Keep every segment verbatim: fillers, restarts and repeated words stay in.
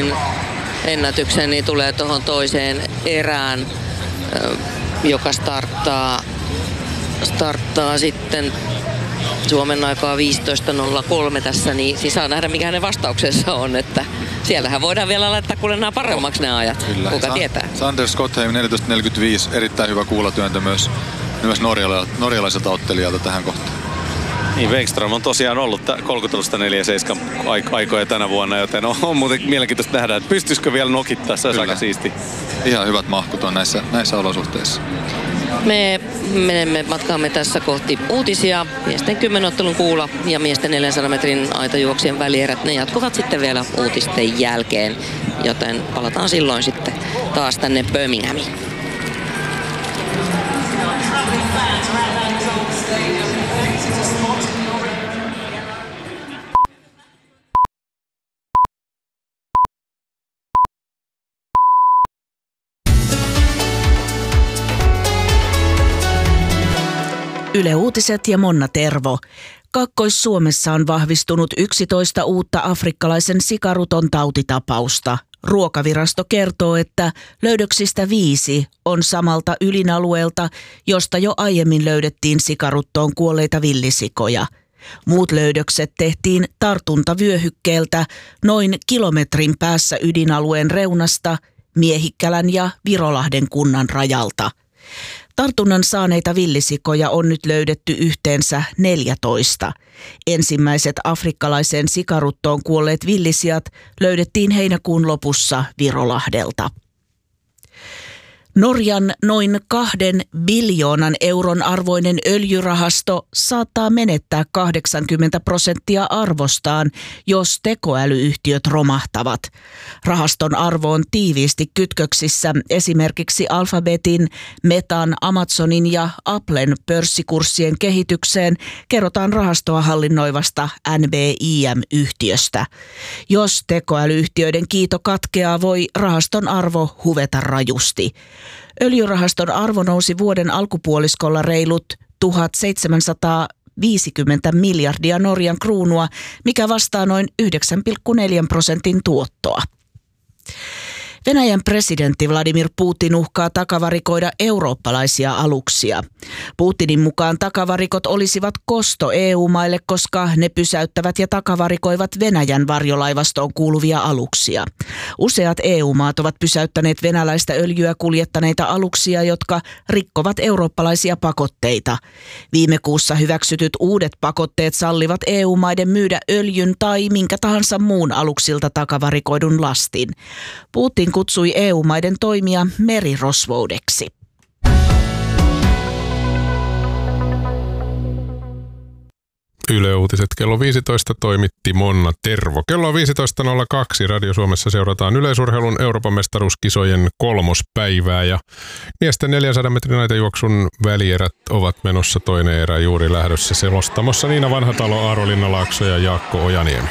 Norjan ennätyksen, niin tulee tuohon toiseen erään, joka starttaa, starttaa sitten Suomen aikaa viisitoista nolla kolme tässä, niin siis saa nähdä mikä hänen vastauksensa on, että siellähän voidaan vielä laittaa kuule nämä paremmaksi nämä ajat, kyllä. Kuka Sa- tietää. Sander Skottheim neljätoista neljäkymmentäviisi, erittäin hyvä kuulatyöntö myös, myös norjala- norjalaiselta ottelijalta tähän kohtaan. Niin, Wengström on tosiaan ollut kolmekymmentä neljä seitsemän aikoja tänä vuonna, joten on, on muuten mielenkiintoista nähdä, että pystyisikö vielä nokittaa, se olisi aika siisti. Ihan hyvät mahkut on näissä, näissä olosuhteissa. Me menemme, matkaamme tässä kohti uutisia. Miesten kymmenottelun kuula ja miesten neljänsadan metrin aitajuoksien välierät, ne jatkuvat sitten vielä uutisten jälkeen, joten palataan silloin sitten taas tänne Birminghamiin. Yle Uutiset ja Monna Tervo. Kaakkois-Suomessa on vahvistunut yksitoista uutta afrikkalaisen sikaruton tautitapausta. Ruokavirasto kertoo, että löydöksistä viisi on samalta ylinalueelta, josta jo aiemmin löydettiin sikaruttoon kuolleita villisikoja. Muut löydökset tehtiin tartuntavyöhykkeeltä noin kilometrin päässä ydinalueen reunasta Miehikkälän ja Virolahden kunnan rajalta. Tartunnan saaneita villisikoja on nyt löydetty yhteensä neljätoista. Ensimmäiset afrikkalaiseen sikaruttoon kuolleet villisijat löydettiin heinäkuun lopussa Virolahdelta. Norjan noin kahden biljoonan euron arvoinen öljyrahasto saattaa menettää kahdeksankymmentä prosenttia arvostaan, jos tekoälyyhtiöt romahtavat. Rahaston arvo on tiiviisti kytköksissä esimerkiksi Alphabetin, Metan, Amazonin ja Applen pörssikurssien kehitykseen, kerrotaan rahastoa hallinnoivasta N B I M-yhtiöstä. Jos tekoälyyhtiöiden kiito katkeaa, voi rahaston arvo huveta rajusti. Öljyrahaston arvo nousi vuoden alkupuoliskolla reilut tuhatseitsemänsataaviisikymmentä miljardia Norjan kruunua, mikä vastaa noin yhdeksän pilkku neljä prosentin tuottoa. Venäjän presidentti Vladimir Putin uhkaa takavarikoida eurooppalaisia aluksia. Putinin mukaan takavarikot olisivat kosto E U-maille, koska ne pysäyttävät ja takavarikoivat Venäjän varjolaivastoon kuuluvia aluksia. Useat E U-maat ovat pysäyttäneet venäläistä öljyä kuljettaneita aluksia, jotka rikkovat eurooppalaisia pakotteita. Viime kuussa hyväksytyt uudet pakotteet sallivat E U-maiden myydä öljyn tai minkä tahansa muun aluksilta takavarikoidun lastin. Putin kutsui E U-maiden toimia merirosvoudeksi. Yle Uutiset kello viisitoista toimitti Monna Tervo. Kello viisitoista nolla kaksi Radio Suomessa seurataan yleisurheilun Euroopan mestaruuskisojen kolmospäivää ja miesten neljänsadan metrin aitajuoksun välierät ovat menossa, toinen erä juuri lähdössä selostamossa Niina Vanhatalo, Aaro Linnalaakso ja Jaakko Ojaniemi.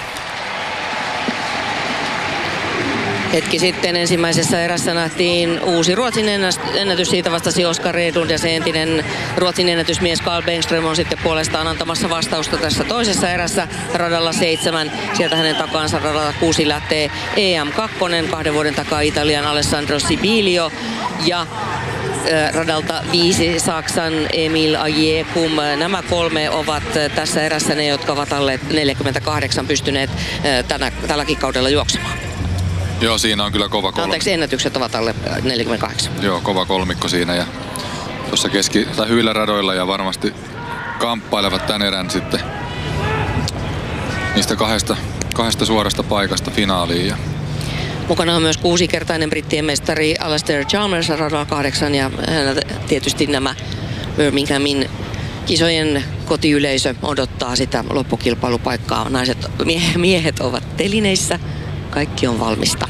Hetki sitten ensimmäisessä erässä nähtiin uusi Ruotsin ennätys, siitä vastasi Oskar Edlund ja se entinen Ruotsin ennätysmies Carl Bengström on sitten puolestaan antamassa vastausta tässä toisessa erässä radalla seitsemän. Sieltä hänen takaansa radalla kuusi lähtee E M kaksi, kahden vuoden takaa Italian Alessandro Sibilio ja radalta viisi Saksan Emil Ajekum. Nämä kolme ovat tässä erässä ne, jotka ovat alle neljäkymmentäkahdeksan pystyneet tänä, tälläkin kaudella juoksemaan. Joo, siinä on kyllä kova kolmikko. Anteeksi, ennätykset ovat alle neljäkymmentäkahdeksan. Joo, kova kolmikko siinä ja tuossa keski- tai hyvillä radoilla ja varmasti kamppailevat tän erän sitten niistä kahdesta, kahdesta suorasta paikasta finaaliin. Ja mukana on myös kuusikertainen brittien mestari Alastair Chalmers radalla kahdeksan ja tietysti nämä Birminghamin kisojen kotiyleisö odottaa sitä loppukilpailupaikkaa. Naiset, mie- miehet ovat telineissä. Kaikki on valmista.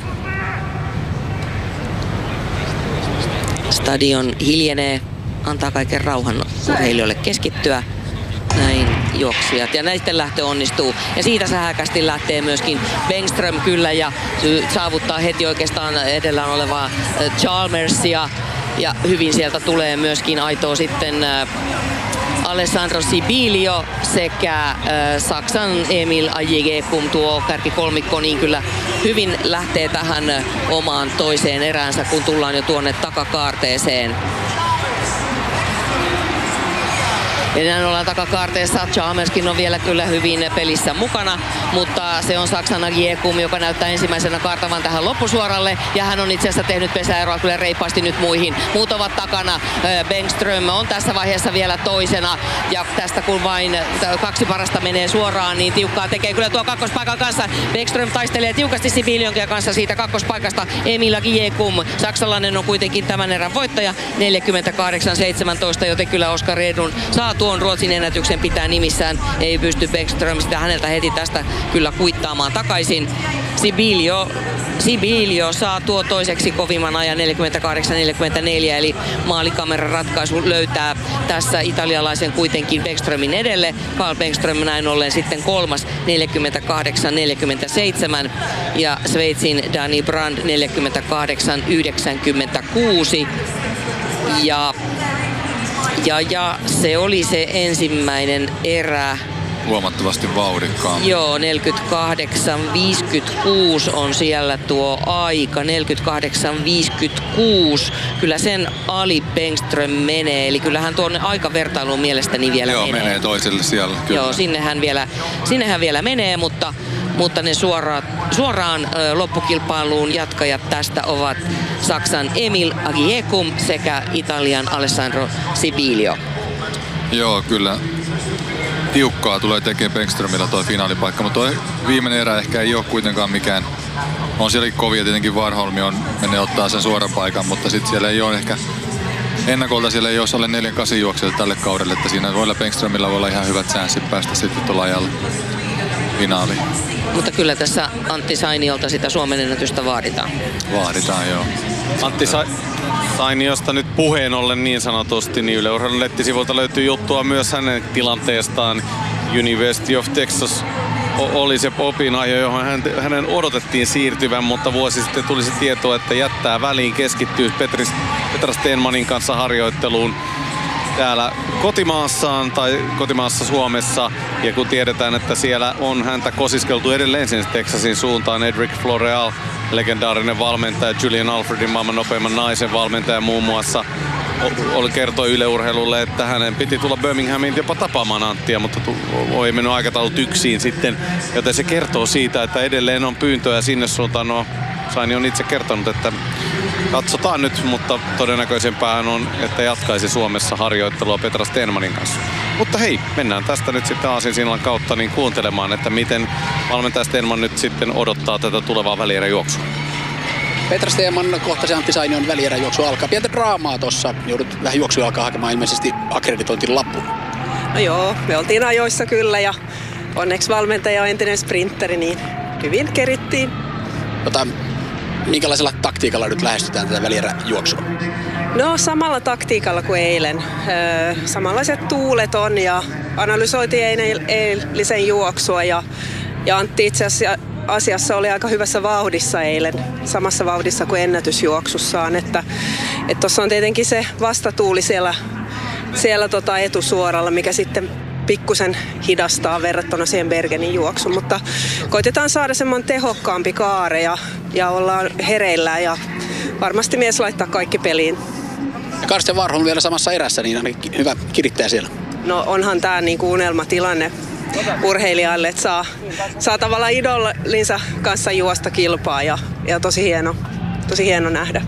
Stadion hiljenee, antaa kaiken rauhan urheilijoille keskittyä. Näin juoksijat. Ja näisten lähtö onnistuu. Ja siitä sähäkästi lähtee myöskin Bengström kyllä ja saavuttaa heti oikeastaan edellään olevaa Chalmersia. Ja hyvin sieltä tulee myöskin aitoa sitten Alessandro Sibilio sekä äh, Saksan Emil Ajigekum, tuo kärkikolmikko, niin kyllä hyvin lähtee tähän omaan toiseen eräänsä, kun tullaan jo tuonne takakaarteeseen. Ja näin ollaan takakaarteessa. Chalmerskin on vielä kyllä hyvin pelissä mukana, mutta se on Saksan Ajigekum, joka näyttää ensimmäisenä kaartavan tähän loppusuoralle. Ja hän on itse asiassa tehnyt pesäeroa kyllä reippaasti nyt muihin. Muut ovat takana. Bengström on tässä vaiheessa vielä toisena. Ja tästä kun vain kaksi parasta menee suoraan, niin tiukkaa tekee kyllä tuo kakkospaikan kanssa. Bengström taistelee tiukasti Sibilionkin kanssa siitä kakkospaikasta. Emil Ajigekum, saksalainen, on kuitenkin tämän erän voittaja. neljäkymmentäkahdeksan seitsemäntoista, joten kyllä Oskar Edun saa tuon Ruotsin ennätyksen pitää nimissään. Ei pysty Bengström sitä häneltä heti tästä kyllä kuittaamaan takaisin. Sibilio, Sibilio saa tuo toiseksi kovimman ajan neljäkymmentäkahdeksan neljäkymmentäneljä, eli maalikameran ratkaisu löytää tässä italialaisen kuitenkin Bengströmin edelle. Carl Bengström näin ollen sitten kolmas neljäkymmentäkahdeksan neljäkymmentäseitsemän ja Sveitsin Dani Brand neljäkymmentäkahdeksan yhdeksänkymmentäkuusi. Ja Ja, ja se oli se ensimmäinen erä. Huomattavasti vauhdikkaampi. Joo, neljäkymmentäkahdeksan viisikymmentäkuusi on siellä tuo aika. neljäkymmentäkahdeksan viisikymmentäkuusi. Kyllä sen ali Bengström menee. Eli kyllähän tuonne aikavertailuun mielestäni vielä Joo, menee. menee toiselle siellä. Kyllä. Joo, sinnehän vielä, sinnehän vielä menee, mutta, mutta ne suoraan, suoraan ö, loppukilpailuun jatkajat tästä ovat Saksan Emil Ajigekum sekä Italian Alessandro Sibilio. Joo, kyllä. Tiukkaa tulee tekemään Bengströmillä toi finaalipaikka, mutta toi viimeinen erä ehkä ei ole kuitenkaan mikään. On sielläkin kovia, tietenkin Warholmi on menee ottaa sen suoran paikan, mutta sitten siellä ei ole ehkä ennakolta, siellä ei ole alle neljän kasin juoksijoita tälle kaudelle, että siinä voi olla Bengströmillä voi olla ihan hyvät chanssit päästä sitten tuolla ajalla finaaliin. Mutta kyllä tässä Antti Sainiolta sitä Suomen ennätystä vaaditaan. Vaaditaan, joo. Antti Sa- Sainiosta nyt puheen ollen niin sanotusti, niin Yle Urheilun nettisivuilta löytyy juttua myös hänen tilanteestaan. University of Texas oli se opinahjo, johon hänen odotettiin siirtyvän, mutta vuosi sitten tuli se tieto, että jättää väliin, keskittyy Petris, Petra Stenmanin kanssa harjoitteluun täällä kotimaassaan tai kotimaassa Suomessa. Ja kun tiedetään, että siellä on häntä kosiskeltu edelleen sen Texasin suuntaan, Edric Floreal, legendaarinen valmentaja, Julian Alfredin maailman nopeimman naisen valmentaja muun muassa, oli kertoi Yle Urheilulle, että hänen piti tulla Birminghamiin jopa tapaamaan Anttia, mutta ei mennyt aikataulut yksiin sitten. Joten se kertoo siitä, että edelleen on pyyntöjä sinne suuntaan. No, Saini on itse kertonut, että katsotaan nyt, mutta todennäköisempään on, että jatkaisi Suomessa harjoittelua Petra Stenmanin kanssa. Mutta hei, mennään tästä nyt sitten aasinsillan kautta niin kuuntelemaan, että miten valmentaja Stenman nyt sitten odottaa tätä tulevaa välieräjuoksua. Petra Stenman kohtasi Antti Sainion välieräjuoksu alkaa. Pientä draamaa tossa. Joudut vähän juoksua alkaa hakemaan ilmeisesti akkreditointin lappu. No joo, me oltiin ajoissa kyllä ja onneksi valmentaja on entinen sprinteri, niin hyvin kerittiin. Tota, minkälaisella taktiikalla nyt lähestytään tätä välieräjuoksua? No samalla taktiikalla kuin eilen. Öö, samanlaiset tuulet on ja analysoitiin eilisen juoksua ja, ja Antti itse asiassa asiassa oli aika hyvässä vauhdissa eilen, samassa vauhdissa kuin ennätysjuoksussaan, että tuossa on tietenkin se vastatuuli siellä, siellä tota etusuoralla, mikä sitten pikkusen hidastaa verrattuna siihen Bergenin juoksuun, mutta koitetaan saada semmoinen tehokkaampi kaare ja, ja ollaan hereillä ja varmasti mies laittaa kaikki peliin. Ja Karsten Warholm vielä samassa erässä, niin ainakin hyvä kirittäjä siellä. No onhan tämä niinku unelmatilanne urheilijalle, että saa, saa tavallaan idolinsa kanssa juosta kilpaa ja, ja tosi hieno, tosi hieno nähdä.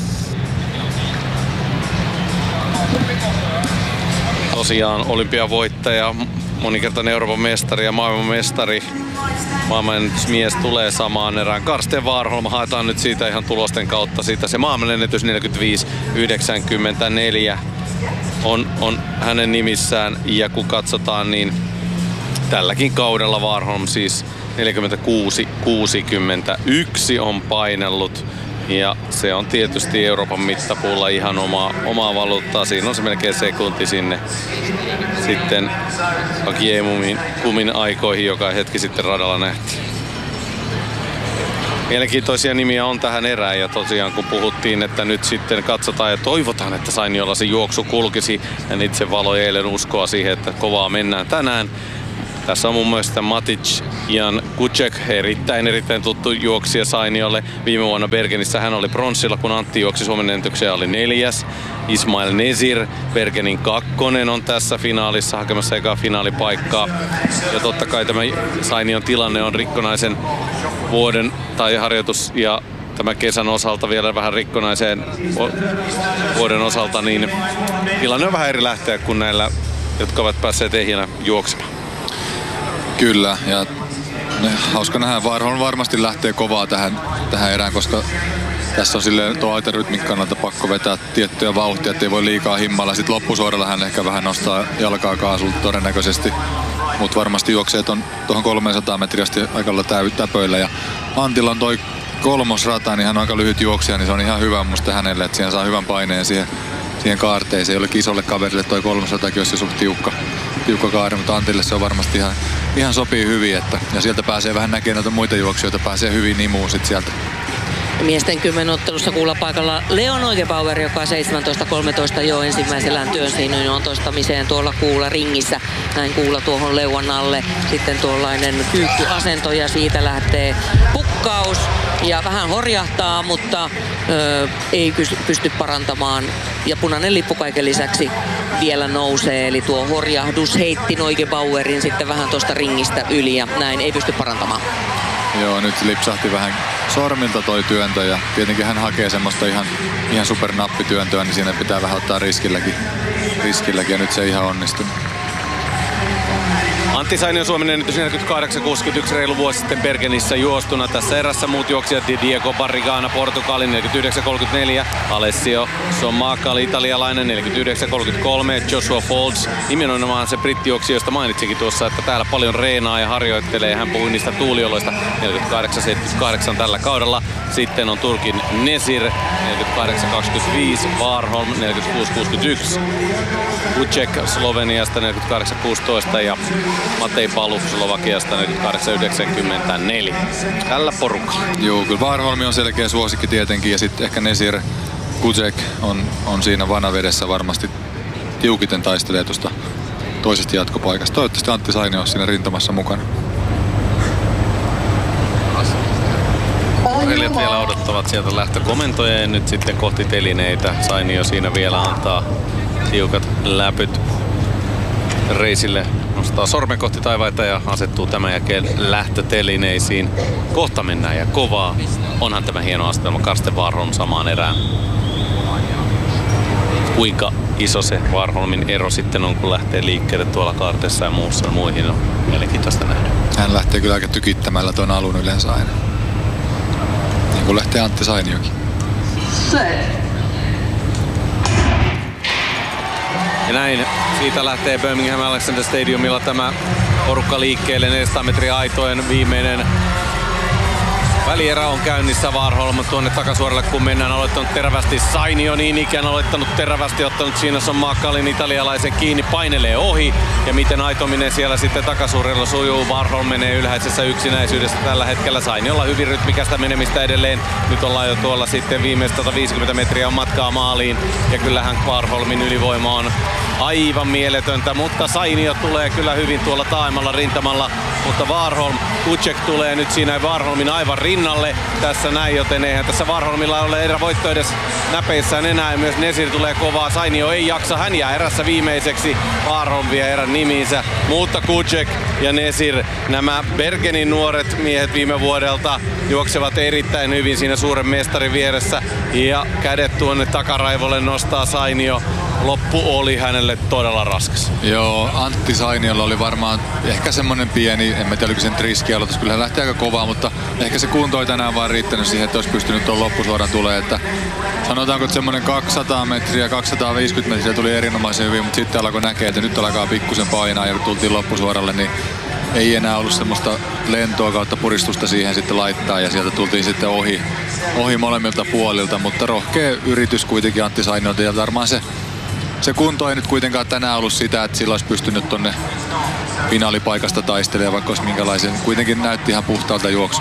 Tosiaan olympiavoittaja, monikertainen Euroopan mestari ja maailmanmestari, maailmanennätysmies tulee samaan erään. Karsten Warholm, haetaan nyt siitä ihan tulosten kautta siitä. Se maailmanennätys neljäkymmentäviisi yhdeksänkymmentäneljä on, on hänen nimissään ja kun katsotaan niin tälläkin kaudella Warholm siis neljäkymmentäkuusi kuusikymmentäyksi on painellut ja se on tietysti Euroopan mittapuulla ihan omaa, omaa valuuttaa. Siinä on se melkein sekunti sinne sitten Ajigekumin aikoihin, joka hetki sitten radalla nähtiin. Mielenkiintoisia nimiä on tähän erään ja tosiaan kun puhuttiin, että nyt sitten katsotaan ja toivotaan, että Sainiolla se juoksu kulkisi. Ja itse valoi eilen uskoa siihen, että kovaa mennään tänään. Tässä on mun mielestä Matic Jan Kucek, erittäin erittäin tuttu juoksija Sainiolle. Viime vuonna Bergenissä hän oli pronssilla, kun Antti juoksi Suomen ennätykseen, oli neljäs. Ismail Nezir, Bergenin kakkonen, on tässä finaalissa hakemassa ekaa finaalipaikkaa. Ja totta kai tämä Sainion tilanne on rikkonaisen vuoden tai harjoitus ja tämän kesän osalta vielä vähän rikkonaiseen vuoden osalta, niin tilanne on vähän eri lähteä kuin näillä, jotka ovat päässeet ehjänä juoksemaan. Kyllä, ja hauska nähdä. Warholm varmasti lähtee kovaa tähän, tähän erään, koska tässä on silleen tuo aitarytmin kannalta pakko vetää tiettyä vauhtia, ettei voi liikaa himmalla. Sitten loppusuoralla hän ehkä vähän nostaa jalkaa kaasulta todennäköisesti, mutta varmasti juoksee tuohon kolmesataa metriä asti aika lailla täpöillä. Ja Antilla on toi kolmosrata, niin hän on aika lyhyt juoksija, niin se on ihan hyvä musta hänelle, että siihen saa hyvän paineen siihen, siihen kaarteeseen. Jollekin isolle kaverille toi kolmosratakin olisi suht tiukka, tiukka kaari, mutta Antille se on varmasti ihan, ihan sopii hyvin. Että, ja sieltä pääsee vähän näkemään noita muita juoksijoita, pääsee hyvin imuun sit sieltä. Miesten kymmenottelussa kuulapaikalla Leon Neugebauer, joka seitsemäntoista kolmetoista jo ensimmäisellään työnsi niin on toistamiseen tuolla kuula ringissä. Näin kuula tuohon leuan alle. Sitten tuollainen kyykkyasento ja siitä lähtee pukkaus. Ja vähän horjahtaa, mutta ö, ei pysty parantamaan. Ja punainen lippu kaiken lisäksi vielä nousee. Eli tuo horjahdus heitti Neugebauerin sitten vähän tuosta ringistä yli ja näin ei pysty parantamaan. Joo, nyt lipsahti vähän sormilta toi työntö ja tietenkin hän hakee semmoista ihan, ihan supernappityöntöä, niin siinä pitää vähän ottaa riskilläkin, riskilläkin ja nyt se ei ihan onnistunut. Antti Sainion Suomen ennätys neljäkymmentäkahdeksan kuusikymmentäyksi reilu vuosi sitten Bergenissä juostuna. Tässä erässä muut juoksijat Diego Barrigana Portugali neljäkymmentäyhdeksän kolmekymmentäneljä, Alessio Sommakali italialainen neljäkymmentäyhdeksän kolmekymmentäkolme, Joshua Folds nimenomaan se brittijuoksija, josta mainitsikin tuossa, että täällä paljon reenaa ja harjoittelee. Hän puhui niistä tuulioloista neljäkymmentäkahdeksan seitsemänkymmentäkahdeksan tällä kaudella. Sitten on Turkin Nezir neljäkymmentäkahdeksan kaksikymmentäviisi, Warholm neljäkymmentäkuusi kuusikymmentäyksi, Kucek Sloveniasta neljäkymmentäkahdeksan kuusitoista ja Matej Paluf Slovakiasta neljäkymmentäkahdeksan yhdeksänkymmentäneljä. Tällä porukalla. Joo, kyllä Warholm on selkeä suosikki tietenkin ja sitten ehkä Nezir, Kucek on, on siinä vanavedessä varmasti tiukiten taistelee tuosta toisesta jatkopaikasta. Toivottavasti Antti Sainio on siinä rintamassa mukana. Urheilijat vielä odottavat sieltä lähtökomentoja ja nyt sitten kohti telineitä. Sainio siinä vielä antaa tiukat läpyt reisille. Nostaa sormen kohti taivaita ja asettuu tämän jälkeen lähtötelineisiin. Kohta mennään ja kovaa. Onhan tämä hieno asetelma. Karsten Warholm samaan erään. Kuinka iso se Warholmin ero sitten on, kun lähtee liikkeelle tuolla kaarteessa ja muussa ja muihin, on mielenkiintoista nähdä. Hän lähtee kyllä aika tykittämällä tuon alun yleensä aina. Niin kuin lähtee Antti Sainiokin. Ja näin siitä lähtee Birmingham Alexander Stadiumilla tämä porukka liikkeelle. neljäsataa metriä aitojen viimeinen välierä on käynnissä. Warholm tuonne takasuoralle, kun mennään, aloittanut terävästi. Sainio niin ikään aloittanut terävästi, ottanut siinä Sommakalin italialaisen kiinni, painelee ohi. Ja miten aitominen siellä sitten takasuoralla sujuu. Warholm menee ylhäisessä yksinäisyydessä tällä hetkellä. Sainiolla hyvin rytmikästä menemistä edelleen. Nyt ollaan jo tuolla sitten viimeiset sata viisikymmentä metriä on matkaa maaliin. Ja kyllähän Warholmin ylivoima on aivan mieletöntä, mutta Sainio tulee kyllä hyvin tuolla taaimalla rintamalla. Mutta Warholm, Kucek tulee nyt siinä Warholmin aivan rinnalle tässä näin, joten eihän tässä Warholmilla ole erävoitto edes näpeissään enää. Ja myös Nezir tulee kovaa, Sainio ei jaksa, hän jää erässä viimeiseksi. Warholm vie erän nimiinsä, mutta Kucek ja Nezir, nämä Bergenin nuoret miehet viime vuodelta, juoksevat erittäin hyvin siinä suuren mestarin vieressä. Ja kädet tuonne takaraivolle nostaa Sainio. Loppu oli hänelle todella raskas. Joo, Antti Sainiolla oli varmaan ehkä semmonen pieni, en mä tiedä oliko sen riskialoitus, kyllä hän lähti aika kovaa, mutta ehkä se kunto ei tänään vaan riittänyt siihen, että olisi pystynyt tuon loppusuoran tulee, että sanotaanko, että semmonen kaksisataa metriä, kaksisataaviisikymmentä metriä tuli erinomaisen hyvin, mutta sitten alkoi näkee, että nyt alkaa pikkusen painaa ja tultiin loppusuoralle, niin ei enää ollut semmoista lentoa kautta puristusta siihen sitten laittaa ja sieltä tultiin sitten ohi, ohi molemmilta puolilta, mutta rohkea yritys kuitenkin Antti Sainiolta ja varmaan se Se kunto ei nyt kuitenkaan tänään ollut sitä, että sillä olisi pystynyt tonne finaalipaikasta taistelemaan, vaikka olisi minkälaisen. Kuitenkin näytti ihan puhtaalta juoksulta.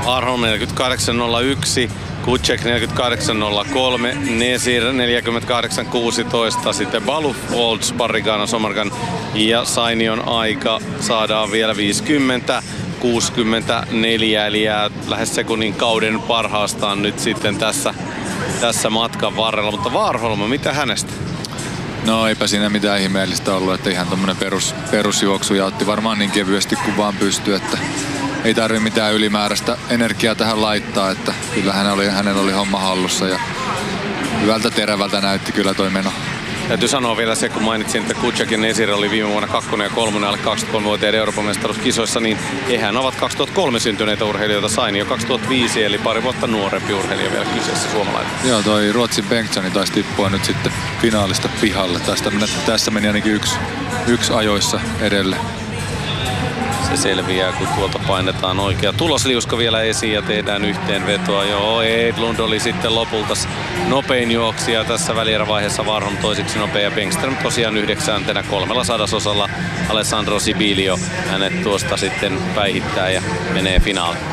Warholm neljäkymmentäkahdeksan nolla yksi, Kucek neljäkymmentäkahdeksan nolla kolme, Nesir neljäkymmentäkahdeksan kuusitoista, sitten Baluf, Olds, Parrigano, Somargan ja Sainion aika saadaan vielä viisikymmentä kuusikymmentäneljä, eli jää lähes sekunnin kauden parhaastaan nyt sitten tässä, tässä matkan varrella. Mutta Warholm, mitä hänestä? No eipä siinä mitään ihmeellistä ollut, että ihan tommonen perus, perusjuoksu ja otti varmaan niin kevyesti kuin vaan pystyi, että ei tarvi mitään ylimääräistä energiaa tähän laittaa, että kyllä hänellä oli, hänellä oli homma hallussa ja hyvältä terävältä näytti kyllä toi meno. Täytyy sanoa vielä se, kun mainitsin, että Kucek ja Nesir oli viime vuonna kakkonen ja kolmonen alle kaksikymmentäkolmevuotiaiden Euroopan mestaruuskisoissa, niin hehän ovat kaksituhattakolme syntyneitä urheilijoita, Saini jo kaksituhattaviisi, eli pari vuotta nuorempi urheilija vielä kyseessä suomalainen. Joo, toi Ruotsin Bengtsson taisi tippua nyt sitten finaalista pihalle. Tästä, tässä meni ainakin yksi, yksi ajoissa edelle. Se selviää, kun tuolta painetaan oikea tulosliuska vielä esiin ja tehdään yhteenvetoa. Joo, Edlund oli sitten lopulta nopein juoksija tässä välierävaiheessa, Warholm toiseksi nopea ja Bengström tosiaan yhdeksäntenä kolmella sadasosalla. Alessandro Sibilio hänet tuosta sitten päihittää ja menee finaaliin.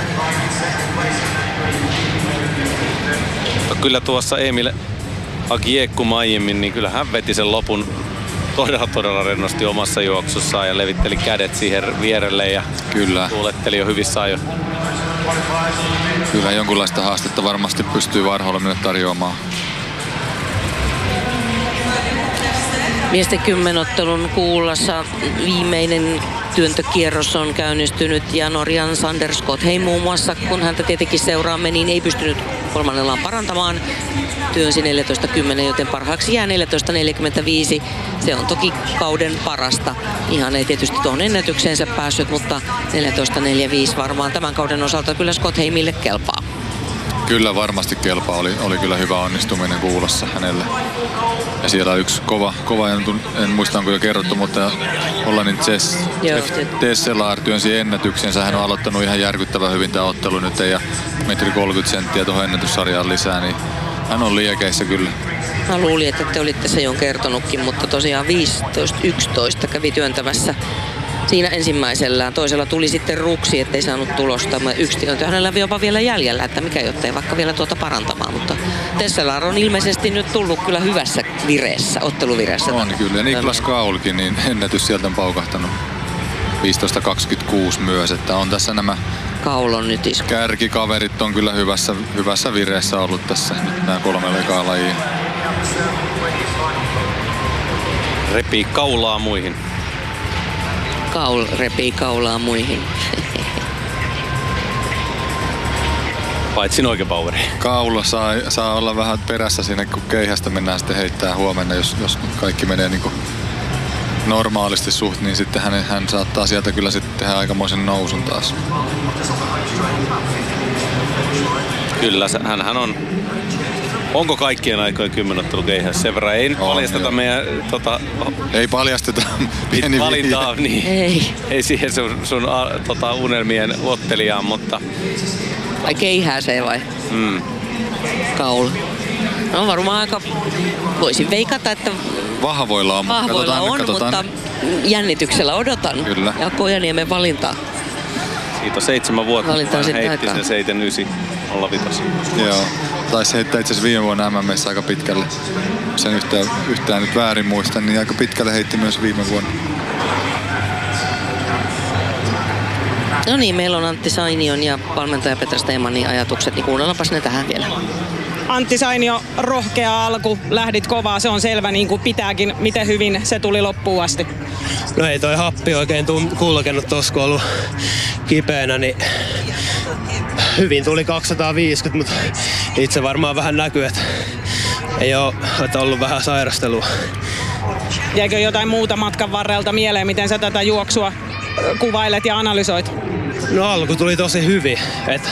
Mutta kyllä tuossa Emil Agiekku aiemmin, niin kyllä hän veti sen lopun todella todella rennosti omassa juoksussaan ja levitteli kädet siihen vierelle ja kyllä tuuletteli jo hyvissä ajoin. Kyllä jonkunlaista haastetta varmasti pystyy Warholmille tarjoamaan. Miesten kymmenottelun kuulassa viimeinen työntökierros on käynnistynyt ja Norjan Sander Skothei muun muassa, kun häntä tietenkin seuraamme, niin ei pystynyt kolmannellaan parantamaan. Työnsi neljätoista kymmenen, joten parhaaksi jää neljätoista neljäkymmentäviisi. Se on toki kauden parasta. Ihan ei tietysti tuohon ennätykseensä päässyt, mutta neljätoista neljäkymmentäviisi varmaan tämän kauden osalta kyllä Skotheimille kelpaa. Kyllä varmasti kelpaa. Oli, oli kyllä hyvä onnistuminen kuulossa hänelle. Ja siellä yksi kova, kova en, en muista onko jo kerrottu, mutta Hollannin Tesselaar työnsi ennätyksensä. Hän on aloittanut ihan järkyttävän hyvin tämä ottelu nyt ja metri kolmekymmentä senttiä tuohon ennätyssarjaan lisää, niin hän on liekeissä kyllä. Mä luulin, että te olitte se jo kertonutkin, mutta tosiaan viisitoista yksitoista kävi työntämässä siinä ensimmäisellään. Toisella tuli sitten ruksi, ettei saanut tulosta. Yksi työntö hänellä jopa vielä jäljellä, että mikä jottei vaikka vielä tuota parantamaan. Mutta Tesselaar on ilmeisesti nyt tullut kyllä hyvässä vireessä, otteluvireessä. On kyllä, ja Niklas Kaulkin, niin ennätys sieltä on paukahtanut viisitoista kaksikymmentäkuusi myös, että on tässä nämä Kaulon nyt isku. Kärkikaverit on kyllä hyvässä, hyvässä vireessä ollut tässä nyt nämä kolme lekaa lajia. Repii kaulaa muihin. Kaul repii kaulaa muihin. Paitsi Noikepoweri. Kaula saa, saa olla vähän perässä siinä, kun keihästä mennään sitten heittää huomenna, jos, jos kaikki menee niin kuin normaalisti suht, niin sitten hän, hän saattaa sieltä kyllä sitten tehdä aikamoisen nousun taas. Kyllä, hän, hän on... Onko kaikkien aikojen kymmenottelu keihässä? Sen verran ei nyt paljasteta meidän... Tota, ei paljasteta pieni valintaa, niin ei. ei siihen sun, sun a, tota, unelmien ottelijaan, mutta... Vai keihääseen vai? Mm. Kaul. No varmaan aika... Voisin veikata, että... Vahvoilla on, Vahvoilla katsotaan, on katsotaan. Mutta jännityksellä odotan. Kyllä. Ja Kojaniemen valintaa. Siitä on seitsemän vuotta, Valinta kun hän heitti aikaa. sen seitsemän yhdeksän nolla viisi. Joo. Taisi heittää itse asiassa viime vuonna M M:ssä aika pitkälle. Sen yhtään, yhtään nyt väärin muistan, niin aika pitkälle heitti myös viime vuonna. No niin, meillä on Antti Sainion ja valmentaja Petra Steemanin ajatukset, niin kuunnellaanpas ne tähän vielä. Antti Sainio, rohkea alku, lähdit kovaa, se on selvä niin kuin pitääkin. Miten hyvin se tuli loppuun asti? No ei toi happi oikein kulkenut tossa, kun ollut kipeänä, niin hyvin tuli kaksisataaviisikymmentä, mutta itse varmaan vähän näkyy, että ei ole että ollut vähän sairastelua. Jäikö jotain muuta matkan varrelta mieleen, miten sä tätä juoksua kuvailet ja analysoit? No alku tuli tosi hyvin, että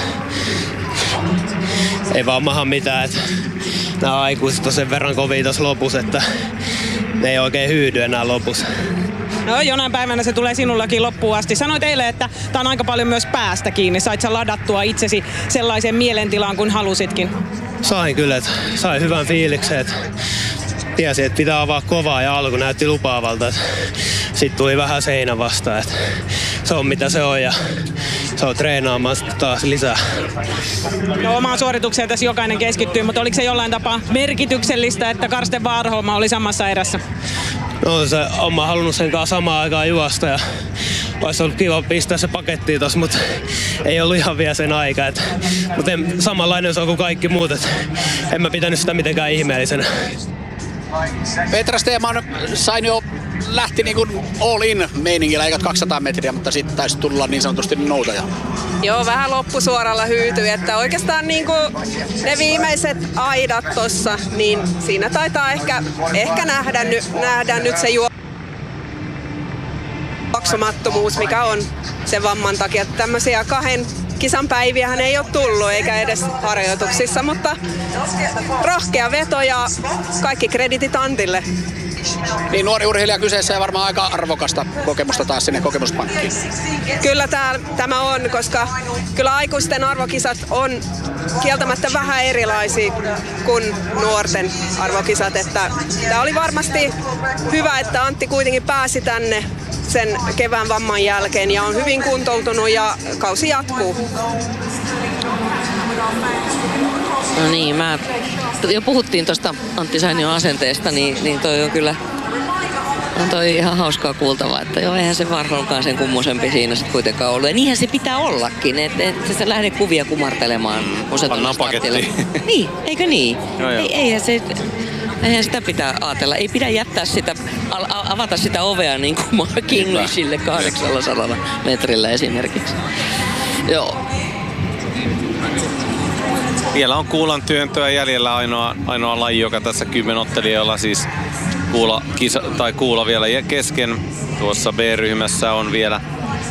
ei vaan maha mitään, että nämä aikuiset on sen verran kovia tuossa lopussa, että ne ei oikein hyydy enää lopussa. No jonain päivänä se tulee sinullakin loppuun asti. Sanoit eilen, että tämä on aika paljon myös päästä kiinni. Sait sä ladattua itsesi sellaiseen mielentilaan kuin halusitkin? Sain kyllä, että sain hyvän fiiliksen, että tiesin, että pitää avaa kovaa ja alku näytti lupaavalta. Sitten tuli vähän seinä vastaan, että se on mitä se on ja se on treenaamaan sitten taas lisää. No, omaan suoritukseen tässä jokainen keskittyy, mutta oliko se jollain tapaa merkityksellistä, että Karsten Warholm oli samassa erässä? No se on mä halunnut sen kanssa samaan aikaan juosta ja olisi ollut kiva pistää se pakettiin tossa, mutta ei ollut ihan vielä sen aika. Et, mutta en, samanlainen se on kuin kaikki muut, et en mä pitänyt sitä mitenkään ihmeellisenä. Petra Steeman Sainio lähti niin kuin all in meiningillä, eikä kaksisataa metriä, mutta sitten taisi tulla niin sanotusti noutaja. Joo, vähän loppusuoralla hyytyi, että oikeastaan niin kuin ne viimeiset aidat tossa, niin siinä taitaa ehkä, ehkä nähdä, nähdä nyt se juoksumattomuus, mikä on sen vamman takia. Tämmöisiä kahden kisan päiviähän ei ole tullut, eikä edes harjoituksissa, mutta rohkea veto ja kaikki kreditit Antille. Niin nuori urheilija kyseessä ja varmaan aika arvokasta kokemusta taas sinne kokemuspankkiin. Kyllä tää, tämä on, koska kyllä aikuisten arvokisat on kieltämättä vähän erilaisia kuin nuorten arvokisat. Että tämä oli varmasti hyvä, että Antti kuitenkin pääsi tänne sen kevään vamman jälkeen ja on hyvin kuntoutunut ja kausi jatkuu. No niin, mä jo puhuttiin tuosta Antti Sainion asenteesta, niin, niin toi on kyllä on toi ihan hauskaa kuultavaa, että joo, eihän se Warholmkaan sen kummosempi siinä sitten kuitenkaan ollut. Ja niinhän se pitää ollakin, että et sä lähde kuvia kumartelemaan, kun sä tunnut startille. Niin, eikö niin? Joo, joo. Ei, eihän, se, eihän sitä pitää ajatella. Ei pidä jättää sitä, avata sitä ovea niin kuin Mark Englishille kahdeksansataa metrillä esimerkiksi. Joo. Vielä on kuulan työntöä jäljellä ainoa, ainoa laji, joka tässä kymmenottelijalla siis kuula, kisa, tai kuula vielä kesken. Tuossa B-ryhmässä on vielä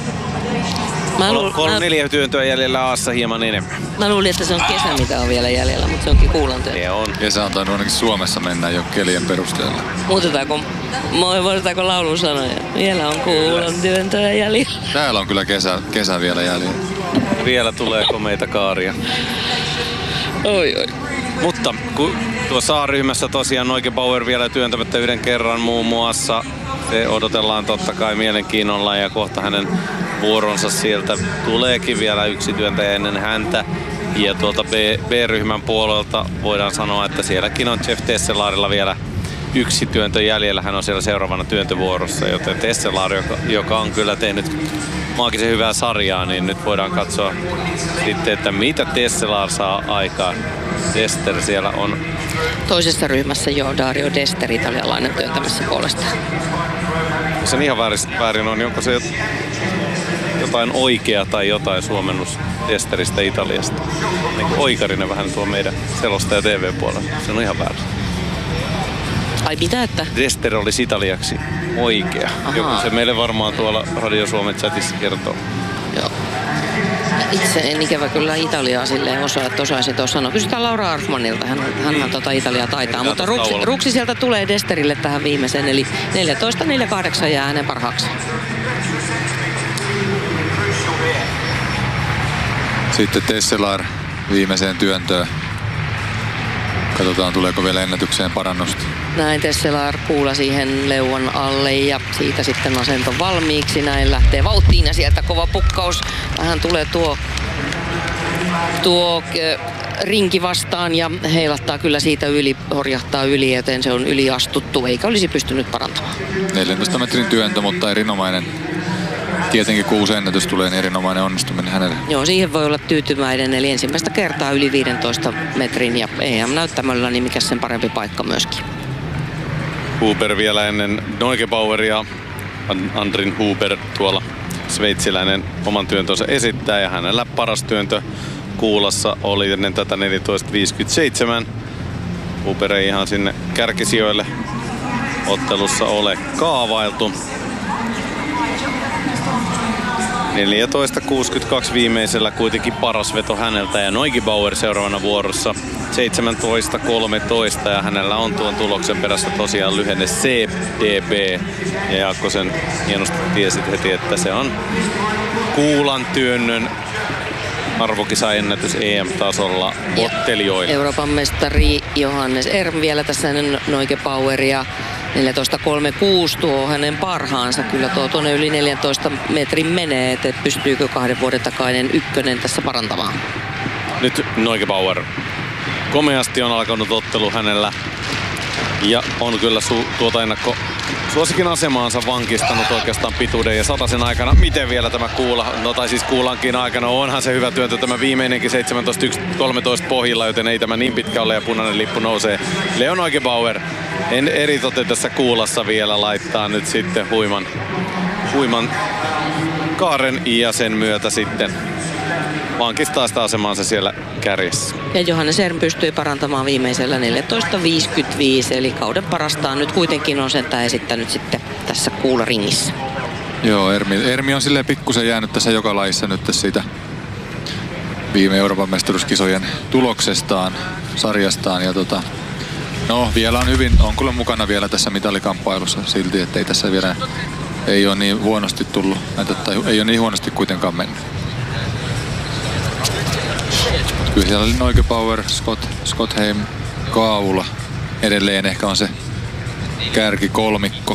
kolme neljä työntöä jäljellä, Aassa hieman enemmän. Mä luulin, että se on kesä, mitä on vielä jäljellä, mutta se onkin kuulan työntö. Se on. Kesä on tainnut ainakin Suomessa mennä jo kelien perusteella. Muutetaanko, muutetaanko laulun sanoja? Vielä on kuulan työntöä jäljellä. Täällä on kyllä kesä, kesä vielä jäljellä. Vielä tulee komeita kaaria. Oi, oi. Mutta kun tuossa A-ryhmässä tosiaan Neugebauer vielä työntämättä yhden kerran muun muassa. Se odotellaan totta kai mielenkiinnolla ja kohta hänen vuoronsa sieltä tuleekin vielä yksi työntäjä ennen häntä. Ja tuolta B, B-ryhmän puolelta voidaan sanoa, että sielläkin on Jeff Tesselarilla vielä yksi työntö jäljellä. Hän on siellä seuraavana työntövuorossa, joten Tesselar, joka, joka on kyllä tehnyt maagisen hyvää sarjaa, niin nyt voidaan katsoa sitten, että mitä Tesselar saa aikaan. Dester siellä on. Toisessa ryhmässä jo Dario Dester, italialainen työntämässä puolestaan. Se on ihan väärin, väärin on, onko se jotain oikea tai jotain suomennus Desteristä Italiasta. Niin oikarinen vähän tuo meidän selostaja T V-puolella. Se on ihan väärin. Ai mitä, että? Dester olisi italiaksi oikea. Joku se meille varmaan tuolla Radio Suomen chatissa kertoo. Joo. Itse en ikävä kyllä Italiaa silleen osaa, että osaisin tuossa sanoa. Kysytään Laura Arfmanilta, hän, hänhän tota Italiaa taitaa. Mutta ruksi, ruksi sieltä tulee Desterille tähän viimeiseen, eli neljätoista neljäkymmentäkahdeksan jää hänen parhaaksi. Sitten Tesselar viimeiseen työntöön. Katsotaan, tuleeko vielä ennätykseen parannusta. Näin Tesselar kuula siihen leuan alle ja siitä sitten asento valmiiksi. Näin lähtee vauhtiin ja sieltä kova pukkaus. Vähän tulee tuo, tuo rinki vastaan ja heilattaa kyllä siitä yli, horjahtaa yli, joten se on yliastuttu eikä olisi pystynyt parantamaan. neljäntoista metrin työntö, mutta erinomainen. Tietenkin kun uusi ennätys tulee, niin erinomainen onnistuminen hänelle. Joo, siihen voi olla tyytyväinen, eli ensimmäistä kertaa yli viidentoista metrin ja E M-näyttämöllä, niin mikä sen parempi paikka myöskin. Huber vielä ennen Neugebaueria. Andrin Huber tuolla sveitsiläinen oman työntönsä esittää ja hänellä paras työntö kuulassa oli ennen tätä neljätoista viisikymmentäseitsemän. Huber ei ihan sinne kärkisijoille ottelussa ole kaavailtu. neljätoista kuusikymmentäkaksi viimeisellä kuitenkin paras veto häneltä ja Neugebauer seuraavana vuorossa seitsemäntoista kolmetoista ja hänellä on tuon tuloksen perässä tosiaan lyhenne C D B ja Jaakko sen hienosti tiesit heti, että se on kuulan työnnön arvokisaennätys E M-tasolla ottelijoille. Euroopan mestari Johannes Erm vielä tässä ennen Neugebaueria. neljätoista kolmekymmentäkuusi tuo hänen parhaansa. Kyllä tuo tuonne yli neljäntoista metrin menee, että pystyykö kahden vuoden takainen ykkönen tässä parantamaan. Nyt Neugebauer. Komeasti on alkanut ottelu hänellä. Ja on kyllä su- tuota ennakko suosikin asemaansa vankistanut oikeastaan pituuden ja sataisen aikana. Miten vielä tämä kuula, no tai siis kuulankin aikana, onhan se hyvä työntö tämä viimeinenkin seitsemäntoista yksi kolmetoista pohjilla, joten ei tämä niin pitkä ole ja punainen lippu nousee. Leon Neugebauer en eritoten tässä kuulassa vielä laittaa nyt sitten huiman, huiman kaaren ja sen myötä sitten vankistaa sitä asemaansa siellä kärjessä. Ja Johannes Erm pystyi parantamaan viimeisellä neljätoista viisikymmentäviisi, eli kauden parastaan nyt kuitenkin on sentään esittänyt sitten tässä kuularingissä. Joo, Ermi, Ermi on silleen pikkusen jäänyt tässä joka lajissa nyt siitä viime Euroopan mestaruuskisojen tuloksestaan, sarjastaan. Ja tota, no vielä on hyvin, on kyllä mukana vielä tässä mitalikamppailussa silti, että ei tässä vielä ei ole niin huonosti tullut, tai ei ole niin huonosti kuitenkaan mennyt. Kyllä siellä oli Neugebauer, Scott, Scottheim, Kaula. Edelleen ehkä on se kärkikolmikko.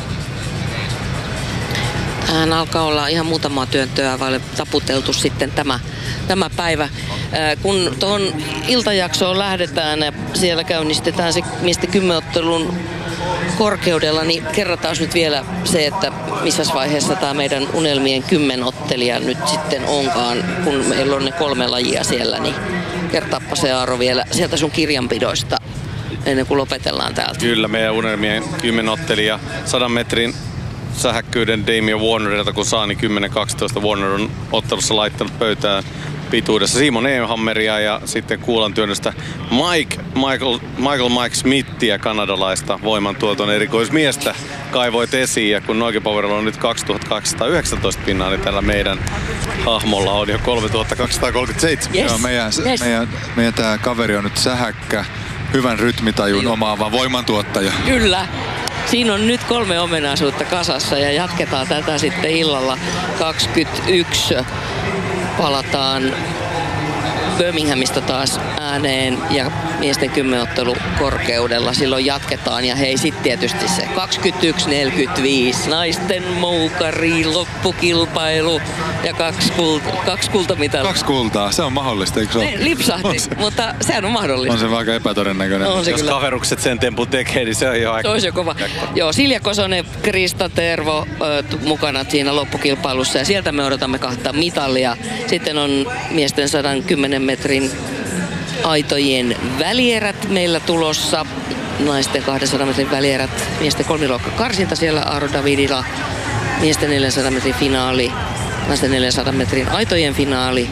Hän alkaa olla ihan muutamaa työntöä vaille taputeltu sitten tämä, tämä päivä. Ää, kun tuohon iltajaksoon lähdetään ja siellä käynnistetään se miesten kymmenottelun korkeudella, niin kerrotaan nyt vielä se, että missä vaiheessa tämä meidän unelmien kymmenottelija nyt sitten onkaan, kun meillä on ne kolme lajia siellä, niin kertaappa se Aaro vielä sieltä sun kirjanpidoista ennen kuin lopetellaan täältä. Kyllä, meidän unelmien kymmenottelija sadan metrin sähäkkyyden Damien Warnerilta, kun saa, niin kymmenen kaksitoista Warner on ottelussa laittanut pöytään pituudessa Simon Ehammeria ja sitten kuulan työnnöstä Mike, Michael, Michael Mike Smithia, kanadalaista voimantuoton erikoismiestä kaivoit esiin. Ja kun Neugebauerilla on nyt kaksituhattakaksisataayhdeksäntoista pinnaa, niin tällä meidän hahmolla on jo kolmetuhattakaksisataakolmekymmentäseitsemän. Yes. Joo, meidän, Yes. meidän, meidän tämä kaveri on nyt sähäkkä, hyvän rytmitajun omaava voimantuottaja. Kyllä. Siinä on nyt kolme omenaisuutta kasassa ja jatketaan tätä sitten illalla kaksikymmentäyksi. Palataan Birminghamista taas ääneen ja miesten kymmenottelu korkeudella. Silloin jatketaan ja hei sit tietysti se kaksikymmentäyksi neljäkymmentäviisi naisten moukari loppukilpailu ja kaksi, kult, kaksi kultamitalia. Kaksi kultaa, se on mahdollista, eikö se ole? Lipsahti, On se. mutta sehän on mahdollista. On se aika epätodennäköinen. On se Jos kyllä. kaverukset sen tempun tekee, niin se on jo aika... Se olisi jo kova. Joo, Silja Kosonen, Krista Tervo ö, t- mukana siinä loppukilpailussa ja sieltä me odotamme kahta mitalia. Sitten on miesten sata kymmenen metrin aitojen välierät meillä tulossa. Naisten kahdensadan metrin välierät, miesten kolmiluokka karsinta siellä Aaro Davidilla. Miesten neljänsadan metrin finaali, naisten neljänsadan metrin aitojen finaali.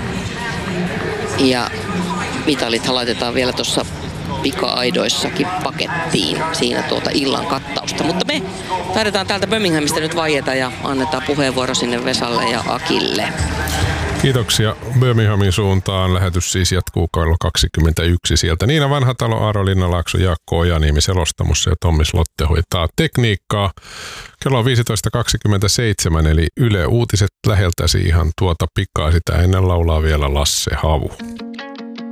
Ja mitalit laitetaan vielä tuossa pika-aidoissakin pakettiin siinä tuota illan kattausta. Mutta me taidetaan täältä Birminghamista nyt vaieta ja annetaan puheenvuoro sinne Vesalle ja Akille. Kiitoksia Birminghamin suuntaan. Lähetys siis jatkuu kello kaksikymmentäyksi sieltä. Niina Vanhatalo, Aaro Linnalaakso, Jaakko Ojaniemi selostamossa ja Tommi Slotte hoitaa tekniikkaa. Kello on viisitoista kaksikymmentäseitsemän eli Yle Uutiset läheltäsi ihan tuota pikaa. Sitä ennen laulaa vielä Lasse Havu.